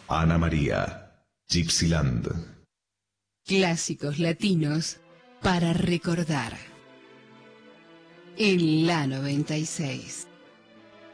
Ana María, Gypsyland. Clásicos latinos para recordar. En la 96.